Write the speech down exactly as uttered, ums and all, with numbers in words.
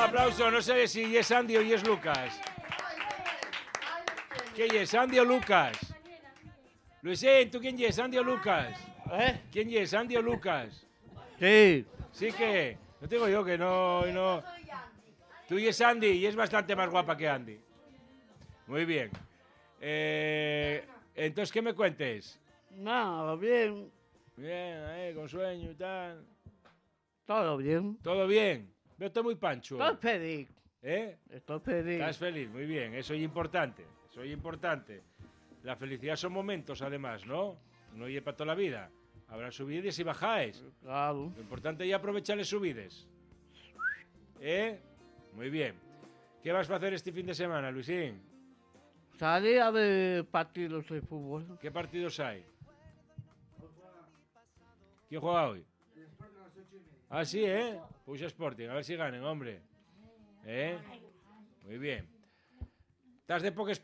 aplauso. No sé si es Andy o es Lucas. ¿Quién es, Andy o Lucas? Luisín, ¿tú quién es, Andy o Lucas? ¿Eh? ¿Quién es, Andy o Lucas? Sí. Sí que... No tengo yo que no... no. Tú y es Andy y es bastante más guapa que Andy. Muy bien. Eh, entonces, ¿qué me cuentes? Nada, bien. Bien, eh, con sueño y tal. Todo bien. ¿Todo bien? Veo todo muy pancho. Estoy feliz. ¿Eh? Estoy feliz. Estás feliz, muy bien. Eso es importante. Eso es importante. La felicidad son momentos, además, ¿no? No es para toda la vida. Habrá subides y bajáis. Claro. Lo importante es aprovechar las subides. ¿Eh? Muy bien. ¿Qué vas a hacer este fin de semana, Luisín? Salí a ver partidos de fútbol. ¿Qué partidos hay? ¿Quién juega hoy? Ah, sí, ¿eh? Puxa Sporting, a ver si ganen, hombre. ¿Eh? Muy bien. ¿Estás de poca